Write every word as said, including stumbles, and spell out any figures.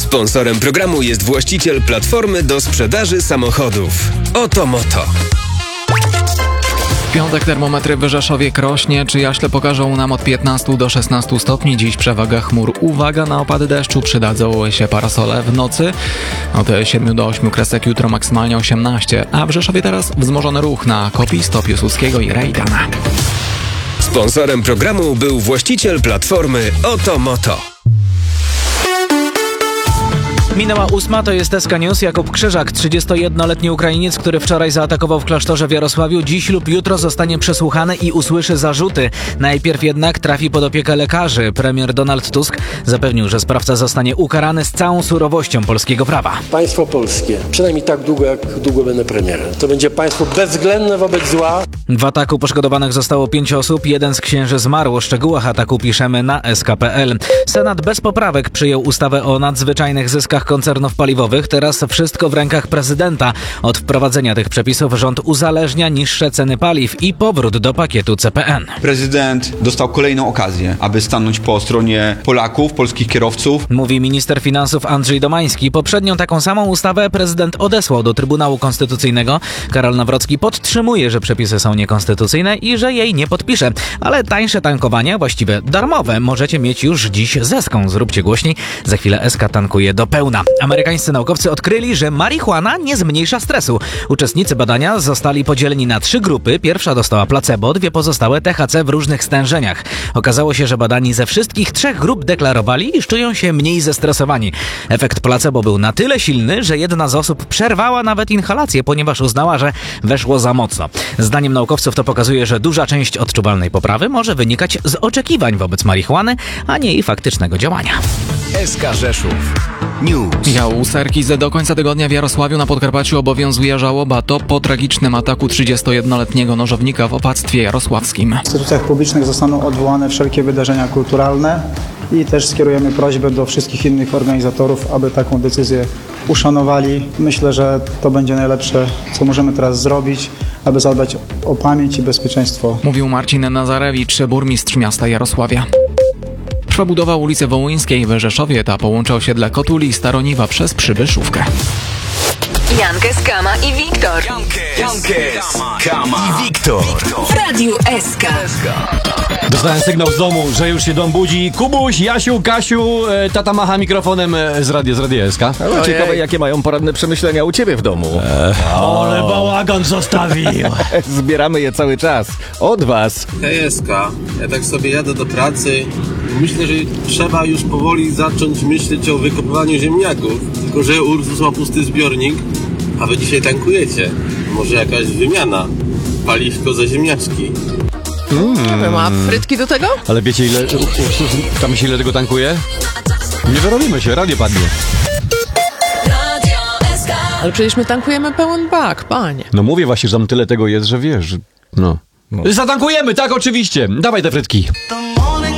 Sponsorem programu jest właściciel platformy do sprzedaży samochodów Otomoto. W piątek termometry w Rzeszowie, Krośnie czy Jaśle pokażą nam od piętnastu do szesnastu stopni. Dziś przewaga chmur. Uwaga na opady deszczu, przydadzą się parasole w nocy. Od siedmiu do ośmiu kresek, jutro maksymalnie osiemnaście. A w Rzeszowie teraz wzmożony ruch na Kopisto, Piłsudskiego i Reigana. Sponsorem programu był właściciel platformy Otomoto. Minęła ósma, to jest S K News. Jakub Krzyżak, trzydziestojednoletni Ukrainiec, który wczoraj zaatakował w klasztorze w Jarosławiu, dziś lub jutro zostanie przesłuchany i usłyszy zarzuty. Najpierw jednak trafi pod opiekę lekarzy. Premier Donald Tusk zapewnił, że sprawca zostanie ukarany z całą surowością polskiego prawa. Państwo polskie, przynajmniej tak długo, jak długo będę premierem, to będzie państwo bezwzględne wobec zła. W ataku poszkodowanych zostało pięć osób, jeden z księży zmarł. O szczegółach ataku piszemy na S K kropka P L. Senat bez poprawek przyjął ustawę o nadzwyczajnych zyskach koncernów paliwowych. Teraz wszystko w rękach prezydenta. Od wprowadzenia tych przepisów rząd uzależnia niższe ceny paliw i powrót do pakietu C P N. Prezydent dostał kolejną okazję, aby stanąć po stronie Polaków, polskich kierowców. Mówi minister finansów Andrzej Domański. Poprzednią taką samą ustawę prezydent odesłał do Trybunału Konstytucyjnego. Karol Nawrocki podtrzymuje, że przepisy są niekonstytucyjne i że jej nie podpisze. Ale tańsze tankowania, właściwie darmowe, możecie mieć już dziś z Eską. Zróbcie głośniej. Za chwilę S K tankuje do pełna. Amerykańscy naukowcy odkryli, że marihuana nie zmniejsza stresu. Uczestnicy badania zostali podzieleni na trzy grupy. Pierwsza dostała placebo, dwie pozostałe T H C w różnych stężeniach. Okazało się, że badani ze wszystkich trzech grup deklarowali, iż czują się mniej zestresowani. Efekt placebo był na tyle silny, że jedna z osób przerwała nawet inhalację, ponieważ uznała, że weszło za mocno. Zdaniem naukowców to pokazuje, że duża część odczuwalnej poprawy może wynikać z oczekiwań wobec marihuany, a nie jej faktycznego działania. S K Rzeszów News. Miał Serkiz do końca tygodnia w Jarosławiu na Podkarpaciu obowiązuje żałoba. To po tragicznym ataku trzydziestojednoletniego nożownika w opactwie jarosławskim. W instytucjach publicznych zostaną odwołane wszelkie wydarzenia kulturalne i też skierujemy prośbę do wszystkich innych organizatorów, aby taką decyzję uszanowali. Myślę, że to będzie najlepsze, co możemy teraz zrobić, aby zadbać o pamięć i bezpieczeństwo. Mówił Marcin Nazarewicz, burmistrz miasta Jarosławia. Trwa budowa ulicy Wołyńskiej w Rzeszowie. Ta połącza osiedle Kotuli i Staroniwa przez Przybyszówkę. Jankes, Kama i Wiktor. Jankes, Kama i Wiktor. W Radiu S K. Dostałem sygnał z domu, że już się dom budzi. Kubuś, Jasiu, Kasiu, e, tata macha mikrofonem e, z radia, z radia S K. No, ciekawe, jakie mają poranne przemyślenia u ciebie w domu. Eee, ale bałagan zostawił. Zbieramy je cały czas. Od was. Hej S K, ja tak sobie jadę do pracy. Myślę, że trzeba już powoli zacząć myśleć o wykopywaniu ziemniaków. Tylko że Ursus ma pusty zbiornik, a wy dzisiaj tankujecie. Może jakaś wymiana? Paliwko za ziemniaczki. Mm. Ma frytki do tego? Ale wiecie, ile Ursus tam się ile tego tankuje? Nie wyrobimy się, radio padnie. Ale przecież my tankujemy pełen bak, panie. No mówię właśnie, że tam tyle tego jest, że wiesz, no. no. Zatankujemy, tak, oczywiście. Dawaj te frytki.